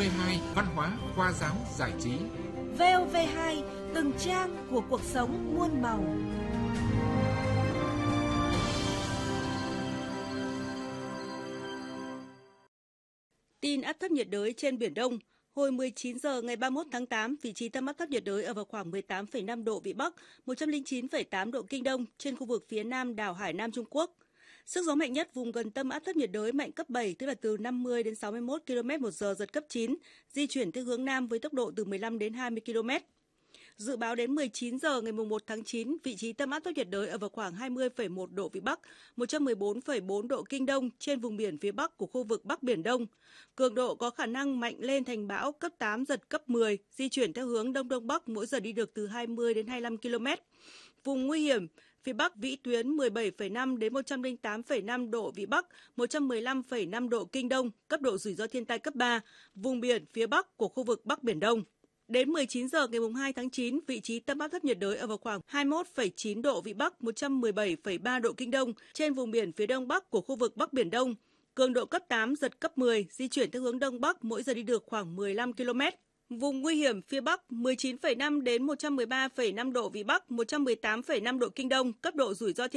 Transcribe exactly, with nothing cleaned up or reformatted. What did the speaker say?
vê hai Văn hóa, khoa giáo, giải trí. vê o vê hai, từng trang của cuộc sống muôn màu. Tin áp thấp nhiệt đới trên Biển Đông. Hồi mười chín giờ ngày ba mươi mốt tháng tám, vị trí tâm áp thấp nhiệt đới ở vào khoảng mười tám phẩy năm độ Vĩ Bắc, một trăm lẻ chín phẩy tám độ Kinh Đông trên khu vực phía nam đảo Hải Nam Trung Quốc. Sức gió mạnh nhất vùng gần tâm áp thấp nhiệt đới mạnh cấp bảy, tức là từ năm mươi đến sáu mươi mốt ki lô mét một giờ, giật cấp chín, di chuyển theo hướng nam với tốc độ từ mười lăm đến hai mươi ki lô mét. Dự báo đến mười chín giờ ngày mùng một tháng chín, vị trí tâm áp thấp nhiệt đới ở vào khoảng hai mươi phẩy một độ Vĩ Bắc, một trăm mười bốn phẩy bốn độ Kinh Đông trên vùng biển phía Bắc của khu vực Bắc Biển Đông. Cường độ có khả năng mạnh lên thành bão cấp tám, giật cấp mười, di chuyển theo hướng Đông Đông Bắc, mỗi giờ đi được từ hai mươi đến hai mươi lăm ki lô mét. Vùng nguy hiểm, phía Bắc vĩ tuyến mười bảy phẩy năm đến một trăm lẻ tám phẩy năm độ Vĩ Bắc, một trăm mười lăm phẩy năm độ Kinh Đông, cấp độ rủi ro thiên tai cấp ba, vùng biển phía Bắc của khu vực Bắc Biển Đông. Đến mười chín giờ ngày hai tháng chín, vị trí tâm áp thấp nhiệt đới ở vào khoảng hai mươi mốt phẩy chín độ Vĩ Bắc, một trăm mười bảy phẩy ba độ Kinh Đông trên vùng biển phía đông bắc của khu vực Bắc Biển Đông. Cường độ cấp tám, giật cấp mười, di chuyển theo hướng đông bắc, mỗi giờ đi được khoảng mười lăm ki lô mét. Vùng nguy hiểm phía Bắc mười chín phẩy năm đến một trăm mười ba phẩy năm độ Vĩ Bắc, một trăm mười tám phẩy năm độ Kinh Đông, cấp độ rủi ro thiên